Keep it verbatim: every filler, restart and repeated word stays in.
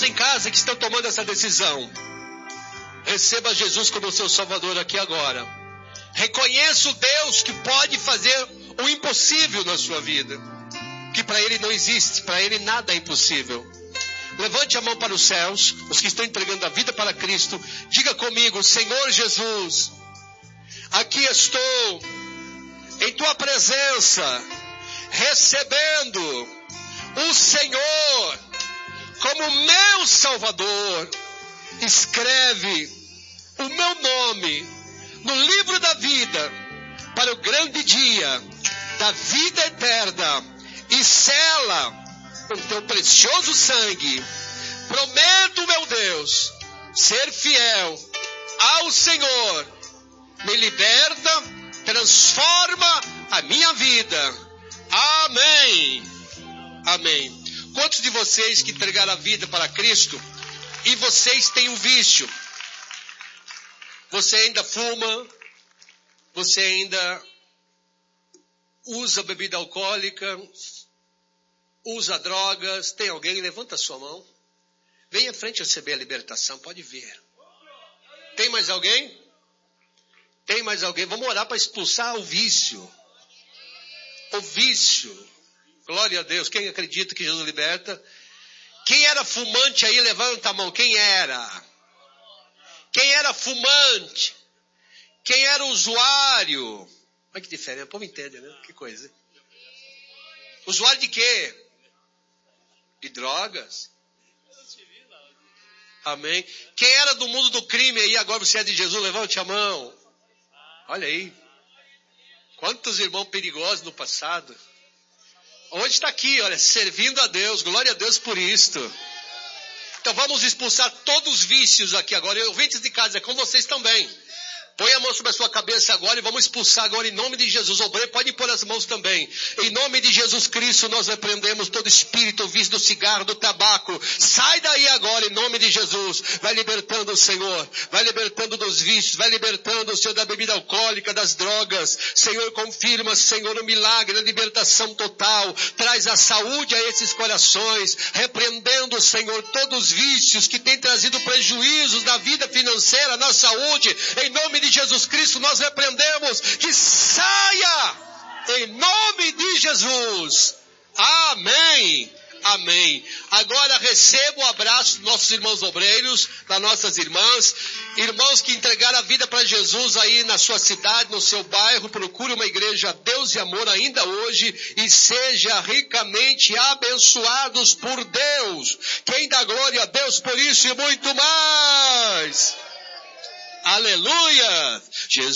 em casa que estão tomando essa decisão. Receba Jesus como seu Salvador aqui agora. Reconheça o Deus que pode fazer o impossível na sua vida. Que para Ele não existe, para Ele nada é impossível. Levante a mão para os céus, os que estão entregando a vida para Cristo. Diga comigo: Senhor Jesus, aqui estou em tua presença, recebendo o Senhor como meu Salvador. Escreve o meu nome no livro da vida para o grande dia da vida eterna e sela com teu precioso sangue. Prometo, meu Deus, ser fiel ao Senhor. Me liberta, transforma a minha vida. Amém. Amém. Quantos de vocês que entregaram a vida para Cristo e vocês têm um vício? Você ainda fuma, você ainda usa bebida alcoólica, usa drogas. Tem alguém? Levanta a sua mão. Vem à frente receber a libertação, pode vir. Tem mais alguém? Tem mais alguém? Vamos orar para expulsar o vício. O vício. Glória a Deus. Quem acredita que Jesus liberta? Quem era fumante aí, levanta a mão. Quem era? Quem era fumante? Quem era usuário? Olha que diferença. O povo entende, né? Que coisa. Hein? Usuário de quê? De drogas. Amém. Quem era do mundo do crime aí, agora você é de Jesus, levante a mão. Olha aí. Quantos irmãos perigosos no passado. Hoje está aqui, olha, servindo a Deus. Glória a Deus por isto. Então vamos expulsar todos os vícios aqui agora. Eu ouvintes de casa, é com vocês também. Põe a mão sobre a sua cabeça agora e vamos expulsar agora em nome de Jesus. O obreiro pode pôr as mãos também. Em nome de Jesus Cristo nós repreendemos todo espírito, vício do cigarro, do tabaco. Sai daí agora em nome de Jesus. Vai libertando o Senhor. Vai libertando dos vícios. Vai libertando o Senhor da bebida alcoólica, das drogas. Senhor, confirma, Senhor, o milagre, a libertação total. Traz a saúde a esses corações. Repreendendo, Senhor, todos os vícios que têm trazido prejuízos na vida financeira, na saúde. Em nome de Jesus Cristo nós repreendemos que saia em nome de Jesus. Amém. Amém. Agora receba o abraço dos nossos irmãos obreiros, das nossas irmãs, irmãos que entregaram a vida para Jesus aí na sua cidade, no seu bairro. Procure uma igreja Deus e Amor ainda hoje e seja ricamente abençoados por Deus. Quem dá glória a Deus por isso e muito mais. Aleluia! Jesus